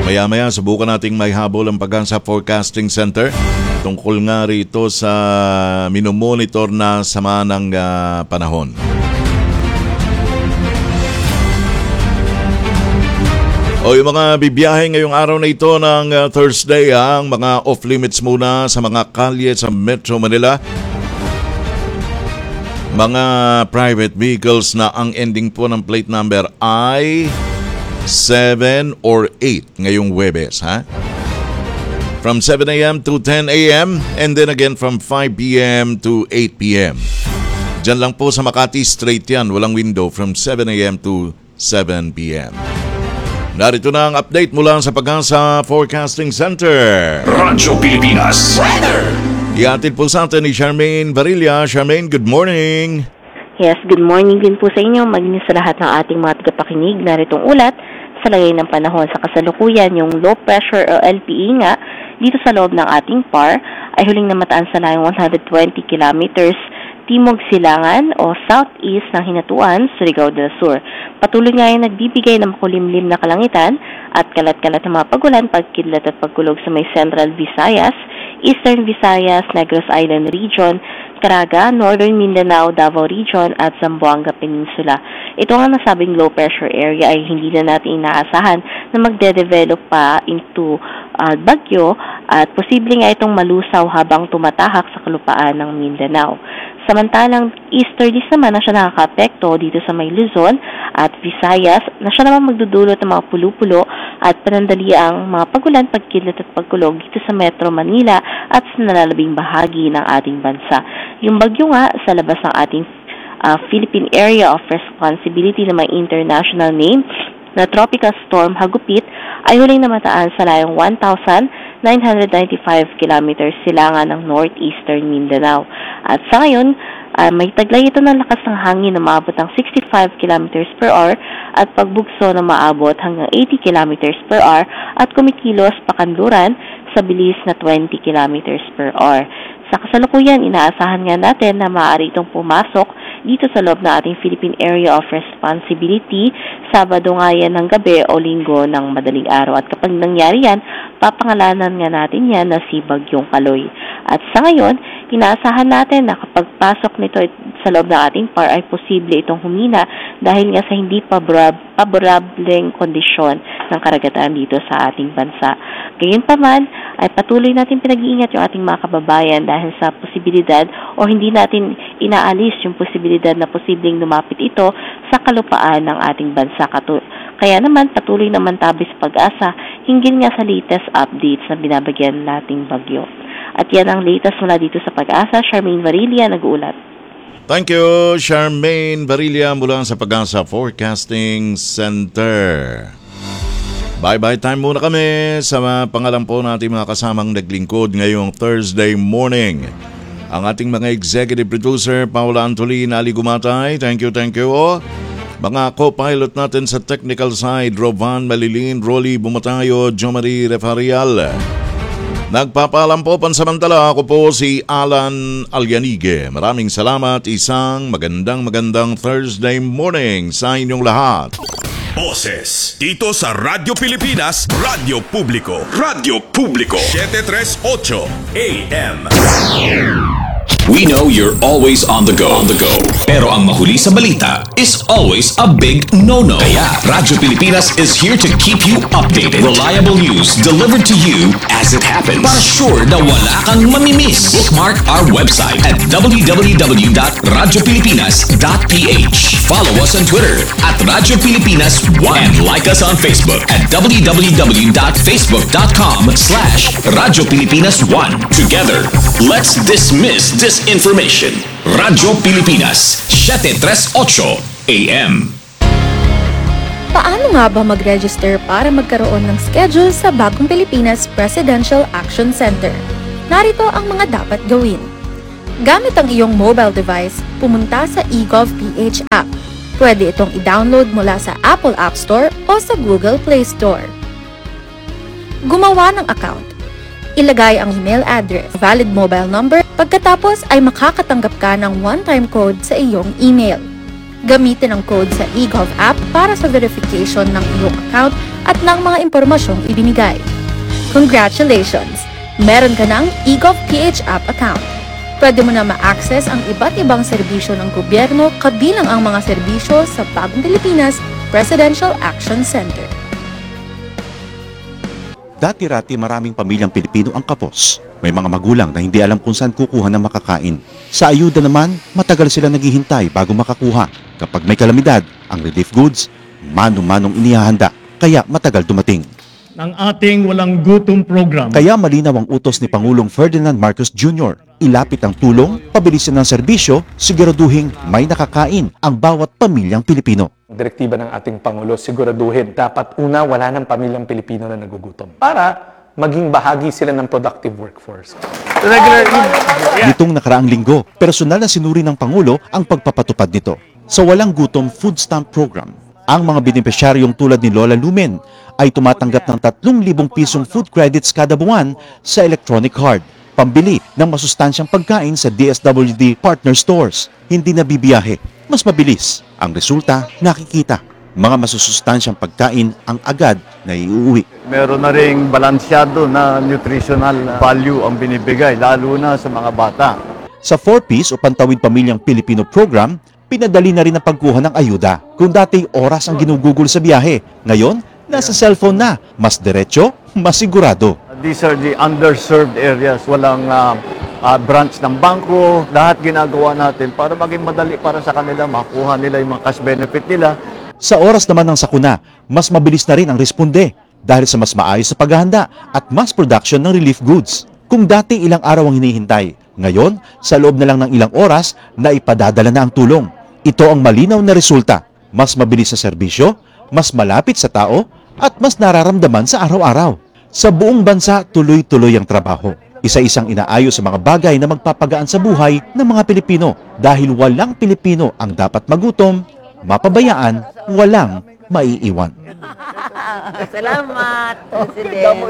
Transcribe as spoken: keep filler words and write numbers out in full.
Maya-maya, subukan nating may habol ang Pag-asa Forecasting Center tungkol nga rito sa minomonitor na sama ng uh, panahon. O yung mga bibiyahe ngayong araw na ito ng uh, Thursday, ha? Ang mga off-limits muna sa mga kalye sa Metro Manila. Mga private vehicles na ang ending po ng plate number ay seven or eight ngayong Huwebes, ha? From seven a.m. to ten a.m. and then again from five p.m. to eight p.m. Diyan lang po sa Makati straight yan, walang window from seven a.m. to seven p.m. Narito na ang update mula sa Pag-asa Forecasting Center. Radyo Pilipinas Weather. Iatid po sa atin ni Charmaine Varilla. Charmaine, good morning. Yes, good morning din po sa inyo. Maging sa lahat ng ating mga tagapakinig. Naritong ulat sa lagay ng panahon sa kasalukuyan, yung low pressure o L P E nga dito sa loob ng ating P A R ay huling namataan sa layong one hundred twenty kilometers timog silangan o southeast ng Hinatuan, Surigao del Sur. Patuloy nga yung nagbibigay ng makulimlim na kalangitan at kalat-kalat ng mga pagulan, pagkidlat at pagkulog sa may Central Visayas, Eastern Visayas, Negros Island Region, Caraga, Northern Mindanao, Davao Region at Zamboanga Peninsula. Ito nga nasabing low pressure area ay hindi na natin inaasahan na magde-develop pa into uh, bagyo at posible nga itong malusaw habang tumatahak sa kalupaan ng Mindanao. Samantalang easterlies naman na siya nakaka-apekto dito sa may Luzon at Visayas na siya naman magdudulot ng mga pulo-pulo at panandaliang mga pagulan, pagkidlat at pagkulog dito sa Metro Manila at sa nalalabing bahagi ng ating bansa. Yung bagyo nga sa labas ng ating uh, Philippine Area of Responsibility na may international name na Tropical Storm Hagupit ay huling namataan sa layong one thousand nine hundred ninety-five kilometers silangan ng northeastern Mindanao. At sa ngayon, uh, may taglay ito ng lakas ng hangin na maabot ng sixty-five kilometers per hour at pagbugso na maabot hanggang eighty kilometers per hour at kumikilos pakanluran sa bilis na twenty kilometers per hour. Sa kasalukuyan, inaasahan nga natin na maaari itong pumasok dito sa loob ng ating Philippine Area of Responsibility Sabado nga yan ng gabi o linggo ng madaling araw. At kapag nangyari yan, papangalanan nga natin yan na si Bagyong Kaloy. At sa ngayon, inaasahan natin na kapag pasok nito sa loob ng ating P A R ay posible itong humina dahil nga sa hindi paborableng kondisyon ng karagatan dito sa ating bansa. Gayunpaman, ay patuloy natin pinag-iingat yung ating mga kababayan dahil sa posibilidad o hindi natin inaalis yung posibilidad na posibleng lumapit ito sa kalupaan ng ating bansa. Kaya naman, patuloy naman tabi sa Pag-asa hinggil nga sa latest updates na binabagyan nating bagyo. At yan ang latest mula dito sa Pag-asa. Charmaine Varilla, nag-uulat. Thank you, Charmaine Varilla mula sa Pag-asa Forecasting Center. Bye-bye time muna kami sa pangalan po natin mga kasamang naglingkod ngayong Thursday morning. Ang ating mga executive producer, Paula Antolin, Ali Gumatay, thank you, thank you. Oh. Mga co-pilot natin sa technical side, Rovan Malilin, Rolly Bumatayo, Jo Marie Refarial. Nagpapaalam po pansamantala, ako po si Alan Alyanige. Maraming salamat, isang magandang magandang Thursday morning sa inyong lahat. Boses dito sa Radyo Pilipinas, Radyo Publiko. Radyo Publiko seven thirty-eight A M. We know you're always on the go. On the go. Pero ang mahuli sa balita is always a big no-no. Kaya Radyo Pilipinas is here to keep you updated. Reliable news delivered to you as it happens. Para sure na wala kang mamimiss. Bookmark our website at w w w dot radyo pilipinas dot p h. Follow us on Twitter at Radyo Pilipinas one and like us on Facebook at w w w dot facebook dot com slash Radyo Pilipinas one. Together, let's dismiss this information. Radyo Pilipinas, seven thirty-eight A M. Paano nga ba mag-register para magkaroon ng schedule sa Bagong Pilipinas Presidential Action Center? Narito ang mga dapat gawin. Gamit ang iyong mobile device, pumunta sa eGovPH app. Pwede itong i-download mula sa Apple App Store o sa Google Play Store. Gumawa ng account. Ilagay ang email address, valid mobile number, pagkatapos ay makakatanggap ka ng one-time code sa iyong email. Gamitin ang code sa eGov app para sa verification ng iyong account at ng mga impormasyong ibinigay. Congratulations! Meron ka ng eGov P H app account. Pwede mo na ma-access ang iba't ibang serbisyo ng gobyerno kabilang ang mga serbisyo sa Bagong Pilipinas Presidential Action Center. Dati-rati maraming pamilyang Pilipino ang kapos. May mga magulang na hindi alam kung saan kukuha ng makakain. Sa ayuda naman, matagal sila naghihintay bago makakuha. Kapag may kalamidad, ang relief goods, manong-manong inihahanda, kaya matagal dumating. Ng ating walang gutom program. Kaya malinaw ang utos ni Pangulong Ferdinand Marcos Junior Ilapit ang tulong, pabilisin ng serbisyo, siguraduhin may nakakain ang bawat pamilyang Pilipino. Direktiba ng ating Pangulo, siguraduhin dapat una wala ng pamilyang Pilipino na nagugutom para maging bahagi sila ng productive workforce. Nitong nakaraang linggo, personal na sinuri ng Pangulo ang pagpapatupad nito. Sa Walang Gutom Food Stamp Program, ang mga benepisyaryong tulad ni Lola Lumen ay tumatanggap ng tatlong libong pisong food credits kada buwan sa electronic card, pambili ng masustansyang pagkain sa D S W D partner stores. Hindi na bibiyahe, mas mabilis. Ang resulta, nakikita. Mga masusustansyang pagkain ang agad na iuwi. Meron na ring balansyado na nutritional value ang binibigay, lalo na sa mga bata. Sa four Ps o Pantawid Pamilyang Pilipino program, pinadali na rin ang pagkuha ng ayuda. Kung dati oras ang ginugugol sa biyahe, ngayon, nasa cellphone na. Mas diretso, mas sigurado. These are the underserved areas. Walang uh, uh, branch ng bangko. Lahat ginagawa natin para maging madali para sa kanila, makuha nila yung mga cash benefit nila. Sa oras naman ng sakuna, mas mabilis na rin ang responde dahil sa mas maayos sa paghahanda at mass production ng relief goods. Kung dati ilang araw ang hinihintay, ngayon, sa loob na lang ng ilang oras, na ipadadala na ang tulong. Ito ang malinaw na resulta. Mas mabilis sa serbisyo, mas malapit sa tao, at mas nararamdaman sa araw-araw. Sa buong bansa, tuloy-tuloy ang trabaho. Isa-isang inaayos sa mga bagay na magpapagaan sa buhay ng mga Pilipino dahil walang Pilipino ang dapat magutom, mapabayaan, walang maiiwan. Salamat, President.